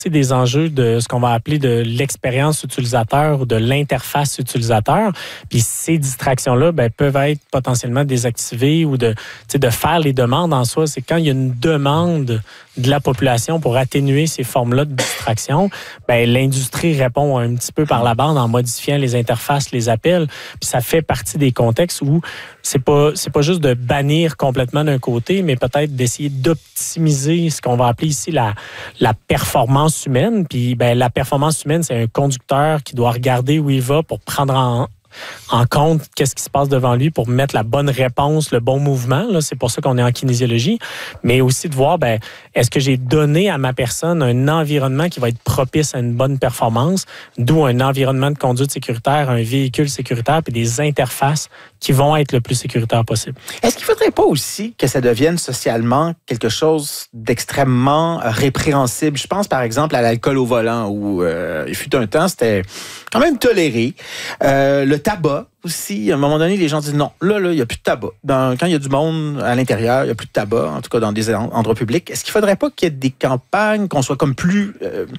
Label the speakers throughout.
Speaker 1: des enjeux de ce qu'on va appeler de l'expérience utilisateur ou de l'interface utilisateur. Puis ces distractions-là peuvent être potentiellement désactivées ou de faire les demandes en soi. C'est quand il y a une demande de la population pour atténuer ces formes-là de distraction, l'industrie répond un petit peu par la bande en modifiant les interfaces, les appels. Puis ça fait partie des contextes où c'est pas juste de bannir complètement d'un côté, mais peut-être d'essayer d'optimiser ce qu'on va appeler ici la performance humaine. Puis la performance humaine, c'est un conducteur qui doit regarder où il va pour prendre en compte qu'est-ce qui se passe devant lui pour mettre la bonne réponse, le bon mouvement. Là, c'est pour ça qu'on est en kinésiologie. Mais aussi de voir, est-ce que j'ai donné à ma personne un environnement qui va être propice à une bonne performance, d'où un environnement de conduite sécuritaire, un véhicule sécuritaire, puis des interfaces qui vont être le plus sécuritaire possible.
Speaker 2: Est-ce qu'il ne faudrait pas aussi que ça devienne socialement quelque chose d'extrêmement répréhensible? Je pense par exemple à l'alcool au volant où il fut un temps, c'était quand même toléré. Le tabac aussi, à un moment donné, les gens disent non, là, il n'y a plus de tabac. Quand il y a du monde à l'intérieur, il n'y a plus de tabac, en tout cas dans des endroits publics. Est-ce qu'il ne faudrait pas qu'il y ait des campagnes, qu'on soit comme plus,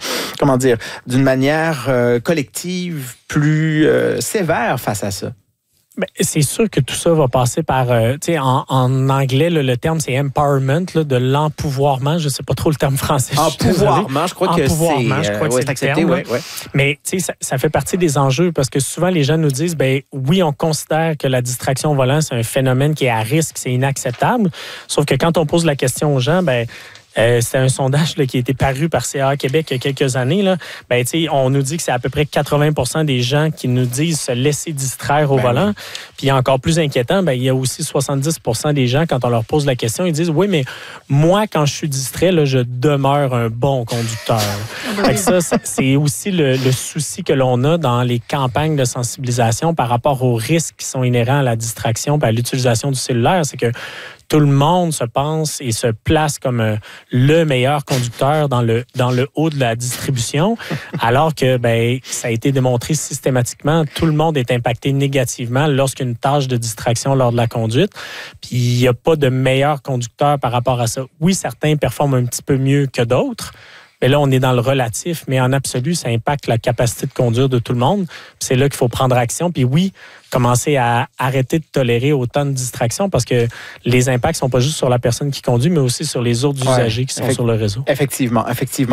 Speaker 2: d'une manière collective, plus sévère face à ça?
Speaker 1: C'est sûr que tout ça va passer par, en anglais, le terme, c'est empowerment, de l'empouvoirment. Je ne sais pas trop le terme français.
Speaker 2: Empouvoirment, je crois que c'est
Speaker 1: accepté. Ouais. Mais ça fait partie des enjeux parce que souvent, les gens nous disent, oui, on considère que la distraction au volant, c'est un phénomène qui est à risque, c'est inacceptable. Sauf que quand on pose la question aux gens, c'était un sondage qui a été paru par CA Québec il y a quelques années. Là. On nous dit que c'est à peu près 80% des gens qui nous disent se laisser distraire au volant. Puis encore plus inquiétant, il y a aussi 70% des gens, quand on leur pose la question, ils disent « Oui, mais moi, quand je suis distrait, là, je demeure un bon conducteur. » Ça, c'est aussi le souci que l'on a dans les campagnes de sensibilisation par rapport aux risques qui sont inhérents à la distraction et à l'utilisation du cellulaire. C'est que tout le monde se pense et se place comme le meilleur conducteur dans le haut de la distribution, alors que ça a été démontré systématiquement, tout le monde est impacté négativement lorsqu'une tâche de distraction lors de la conduite. Puis il n'y a pas de meilleur conducteur par rapport à ça. Oui, certains performent un petit peu mieux que d'autres. Mais là, on est dans le relatif, mais en absolu, ça impacte la capacité de conduire de tout le monde. Puis c'est là qu'il faut prendre action. Puis oui, commencer à arrêter de tolérer autant de distractions parce que les impacts ne sont pas juste sur la personne qui conduit, mais aussi sur les autres usagers qui sont sur le réseau.
Speaker 2: Effectivement.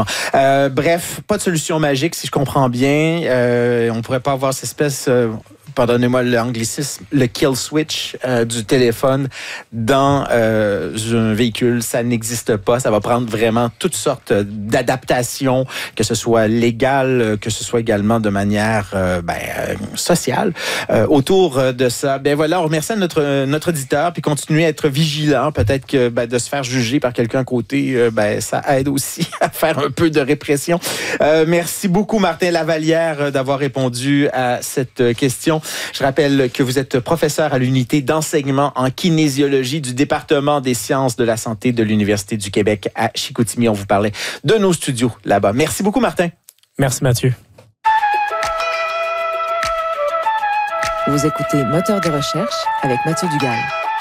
Speaker 2: Bref, pas de solution magique, si je comprends bien. On ne pourrait pas avoir cette espèce... pardonnez-moi l'anglicisme, le kill switch du téléphone dans un véhicule, ça n'existe pas. Ça va prendre vraiment toutes sortes d'adaptations, que ce soit légal, que ce soit également de manière sociale. Autour de ça, on remercie notre auditeur, puis continuer à être vigilant. Peut-être que de se faire juger par quelqu'un à côté, ça aide aussi à faire un peu de répression. Merci beaucoup, Martin Lavallière, d'avoir répondu à cette question. Je rappelle que vous êtes professeur à l'unité d'enseignement en kinésiologie du département des sciences de la santé de l'Université du Québec à Chicoutimi. On vous parlait de nos studios là-bas. Merci beaucoup, Martin.
Speaker 1: Merci, Mathieu.
Speaker 3: Vous écoutez Moteur de recherche avec Mathieu Dugal.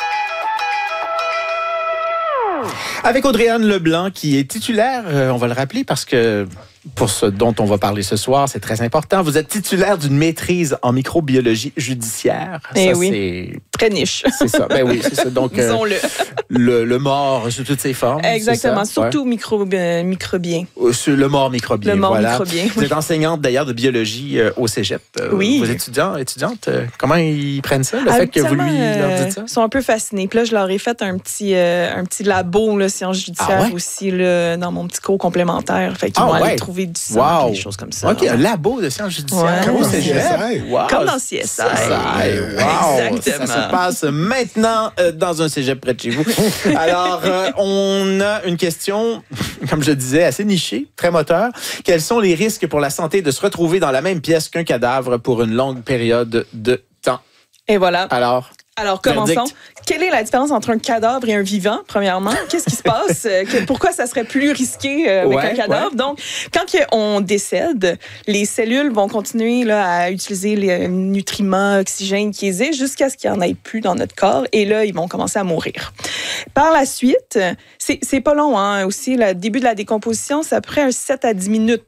Speaker 2: Avec Audrey-Anne Leblanc, qui est titulaire, on va le rappeler parce que pour ce dont on va parler ce soir, c'est très important. Vous êtes titulaire d'une maîtrise en microbiologie judiciaire.
Speaker 4: C'est très niche.
Speaker 2: C'est ça. C'est ça. Donc,
Speaker 4: disons-le.
Speaker 2: Le mort sous toutes ses formes.
Speaker 4: Exactement. Surtout microbien.
Speaker 2: Le mort microbien.
Speaker 4: Microbien.
Speaker 2: Vous êtes enseignante d'ailleurs de biologie au cégep.
Speaker 4: Oui.
Speaker 2: Vos étudiantes, comment ils prennent ça, le fait que vous lui leur dites ça?
Speaker 4: Ils sont un peu fascinés. Puis là, je leur ai fait un petit labo, sciences judiciaires aussi, là, dans mon petit cours complémentaire. Fait qu'ils vont aller trouver du sang, des choses comme ça.
Speaker 2: OK, un labo de sciences judiciaires.
Speaker 4: Comme
Speaker 2: au cégep.
Speaker 4: Comme dans CSI.
Speaker 2: Wow.
Speaker 4: Exactement.
Speaker 2: Ça se passe maintenant dans un cégep près de chez vous. Alors, on a une question, comme je disais, assez nichée, très moteur. Quels sont les risques pour la santé de se retrouver dans la même pièce qu'un cadavre pour une longue période de temps?
Speaker 4: Et voilà.
Speaker 2: Alors,
Speaker 4: Alors, commençons. Quelle est la différence entre un cadavre et un vivant, premièrement? Qu'est-ce qui se passe? Pourquoi ça serait plus risqué avec un cadavre? Donc, quand on décède, les cellules vont continuer là, à utiliser les nutriments, oxygène qui existent jusqu'à ce qu'il n'y en ait plus dans notre corps. Et là, ils vont commencer à mourir. Par la suite, c'est pas long, hein? Aussi, le début de la décomposition, c'est à peu près 7 à 10 minutes